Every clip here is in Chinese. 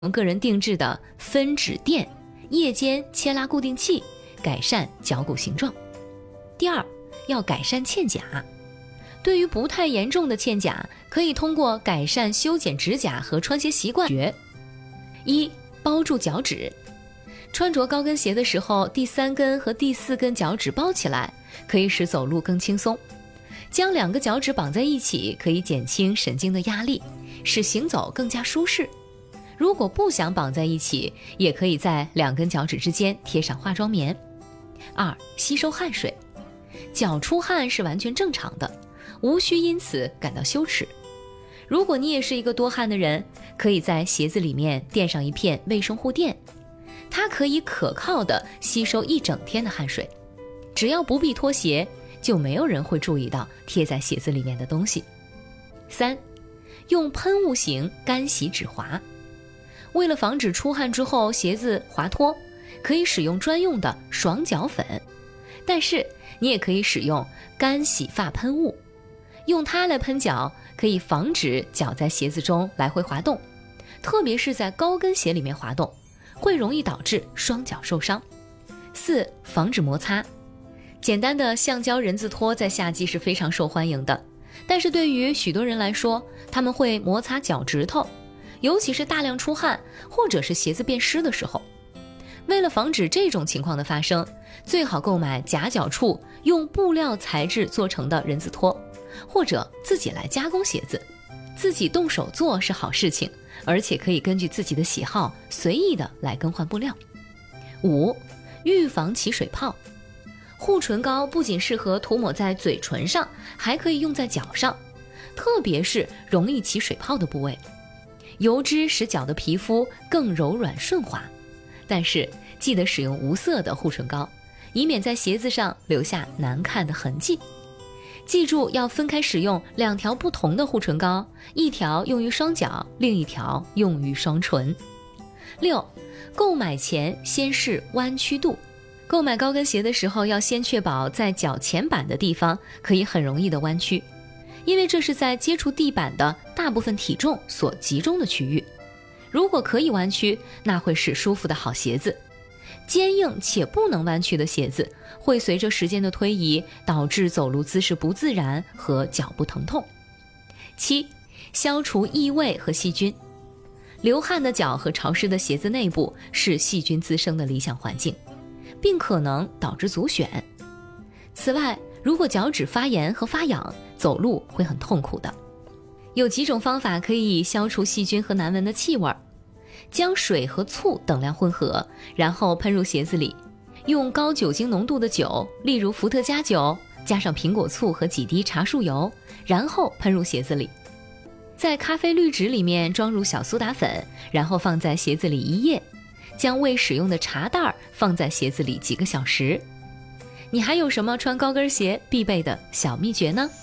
我们个人定制的分趾垫、夜间牵拉固定器，改善脚骨形状。第二，要改善嵌甲。对于不太严重的嵌甲，可以通过改善修剪指甲和穿鞋习惯。一、包住脚趾。穿着高跟鞋的时候，第3根和第4根脚趾包起来，可以使走路更轻松。将2个脚趾绑在一起，可以减轻神经的压力，使行走更加舒适。如果不想绑在一起，也可以在2根脚趾之间贴上化妆棉。2、吸收汗水。脚出汗是完全正常的，无需因此感到羞耻。如果你也是一个多汗的人，可以在鞋子里面垫上一片卫生护垫，它可以可靠地吸收1整天的汗水。只要不必脱鞋，就没有人会注意到贴在鞋子里面的东西。3、用喷雾型干洗指滑。为了防止出汗之后鞋子滑脱，可以使用专用的爽脚粉，但是你也可以使用干洗发喷雾，用它来喷脚，可以防止脚在鞋子中来回滑动，特别是在高跟鞋里面滑动，会容易导致双脚受伤。4、防止摩擦。简单的橡胶人字拖在夏季是非常受欢迎的，但是对于许多人来说，他们会摩擦脚趾头，尤其是大量出汗或者是鞋子变湿的时候。为了防止这种情况的发生，最好购买夹脚处用布料材质做成的人字拖，或者自己来加工鞋子。自己动手做是好事情，而且可以根据自己的喜好随意的来更换布料。5、预防起水泡。护唇膏不仅适合涂抹在嘴唇上，还可以用在脚上，特别是容易起水泡的部位。油脂使脚的皮肤更柔软顺滑，但是记得使用无色的护唇膏，以免在鞋子上留下难看的痕迹。记住要分开使用2条不同的护唇膏，一条用于双脚，另一条用于双唇。6、购买前先试弯曲度。购买高跟鞋的时候，要先确保在脚前板的地方可以很容易的弯曲，因为这是在接触地板的大部分体重所集中的区域。如果可以弯曲，那会是舒服的好鞋子。坚硬且不能弯曲的鞋子，会随着时间的推移，导致走路姿势不自然和脚部疼痛。7、消除异味和细菌。流汗的脚和潮湿的鞋子内部是细菌滋生的理想环境，并可能导致足癣。此外，如果脚趾发炎和发痒，走路会很痛苦的。有几种方法可以消除细菌和难闻的气味。将水和醋等量混合，然后喷入鞋子里，用高酒精浓度的酒，例如伏特加酒，加上苹果醋和几滴茶树油，然后喷入鞋子里。在咖啡滤纸里面装入小苏打粉，然后放在鞋子里1夜，将未使用的茶袋放在鞋子里几个小时。你还有什么穿高跟鞋必备的小秘诀呢？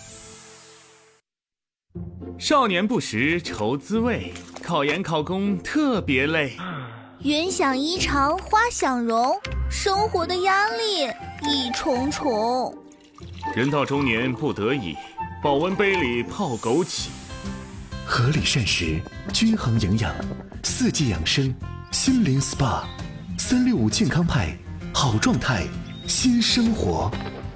少年不识愁滋味，考研考公特别累。 云想衣裳花想容，生活的压力一重重。 人到中年不得已，保温杯里泡枸杞。 合理膳食，均衡营养，4季养生，心灵 SPA，365健康派，好状态，新生活。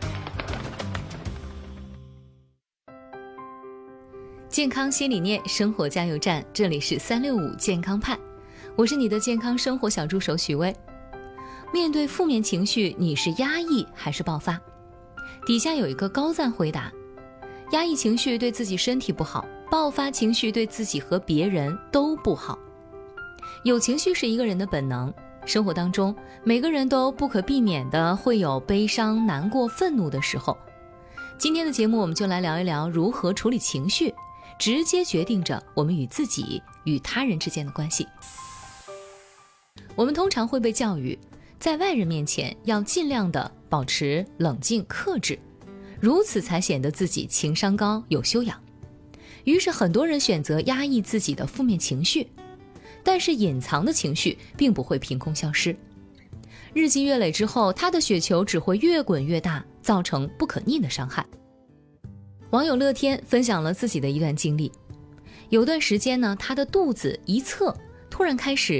健康新理念，生活加油站，这里是365健康派，我是你的健康生活小助手许巍。面对负面情绪，你是压抑还是爆发？底下有一个高赞回答：压抑情绪对自己身体不好，爆发情绪对自己和别人都不好。有情绪是一个人的本能，生活当中每个人都不可避免的会有悲伤、难过、愤怒的时候。今天的节目我们就来聊一聊如何处理情绪，直接决定着我们与自己与他人之间的关系。我们通常会被教育，在外人面前要尽量的保持冷静克制，如此才显得自己情商高有修养。于是很多人选择压抑自己的负面情绪，但是隐藏的情绪并不会凭空消失，日积月累之后，他的雪球只会越滚越大，造成不可逆的伤害。网友乐天分享了自己的一段经历，有段时间呢，他的肚子一侧突然开始